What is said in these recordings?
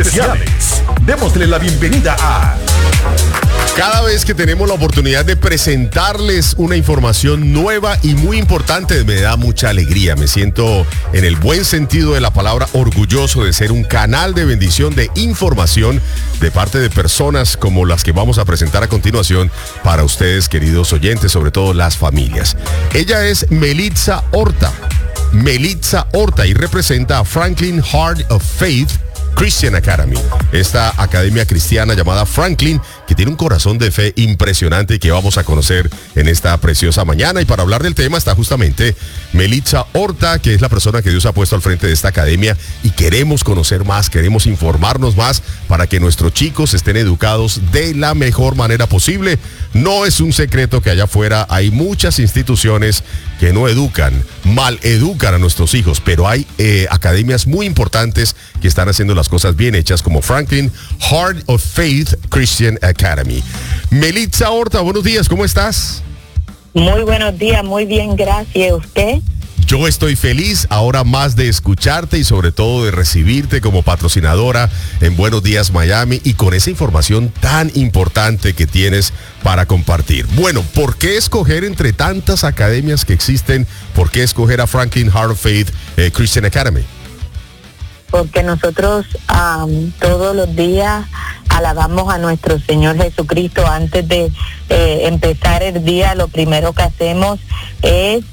especiales. Démosle la bienvenida a... Cada vez que tenemos la oportunidad de presentarles una información nueva y muy importante, me da mucha alegría. Me siento, en el buen sentido de la palabra, orgulloso de ser un canal de bendición de información de parte de personas como las que vamos a presentar a continuación para ustedes, queridos oyentes, sobre todo las familias. Ella es Melitza Horta. Melitza Horta y representa a Franklin Heart of Faith Christian Academy, esta academia cristiana llamada Franklin, que tiene un corazón de fe impresionante y que vamos a conocer en esta preciosa mañana. Y para hablar del tema está justamente Melitza Horta, que es la persona que Dios ha puesto al frente de esta academia, y queremos conocer más, queremos informarnos más para que nuestros chicos estén educados de la mejor manera posible. No es un secreto que allá afuera hay muchas instituciones que no educan, mal educan a nuestros hijos, pero hay academias muy importantes que están haciendo las cosas bien hechas, como Franklin Heart of Faith Christian Academy. Melitza Horta, buenos días, ¿cómo estás? Muy buenos días, muy bien, gracias. ¿Usted? Yo estoy feliz ahora más de escucharte y sobre todo de recibirte como patrocinadora en Buenos Días Miami y con esa información tan importante que tienes para compartir. Bueno, ¿por qué escoger entre tantas academias que existen? ¿Por qué escoger a Franklin Heart of Faith Christian Academy? Porque nosotros todos los días alabamos a nuestro Señor Jesucristo. Antes de empezar el día, lo primero que hacemos es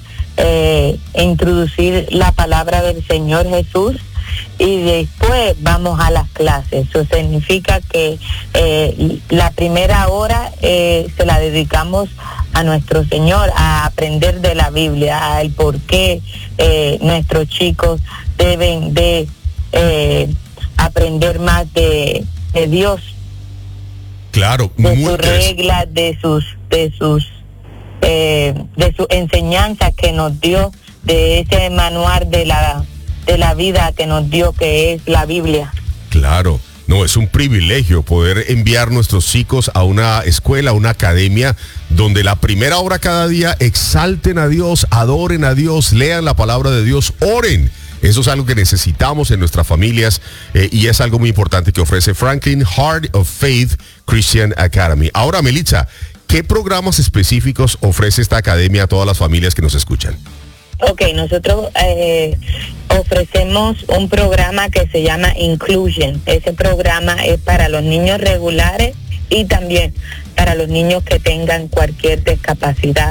introducir la palabra del Señor Jesús y después vamos a las clases. Eso significa que la primera hora se la dedicamos a nuestro Señor, a aprender de la Biblia, al por qué nuestros chicos deben de aprender más de Dios. Claro, de sus reglas, de sus enseñanzas que nos dio, de ese manual de la vida que nos dio, que es la Biblia. Claro. No, es un privilegio poder enviar nuestros chicos a una escuela, a una academia, donde la primera hora cada día exalten a Dios, adoren a Dios, lean la palabra de Dios, oren. Eso es algo que necesitamos en nuestras familias y es algo muy importante que ofrece Franklin Heart of Faith Christian Academy. Ahora, Melitza, ¿qué programas específicos ofrece esta academia a todas las familias que nos escuchan? Ok, nosotros ofrecemos un programa que se llama Inclusion. Ese programa es para los niños regulares y también para los niños que tengan cualquier discapacidad.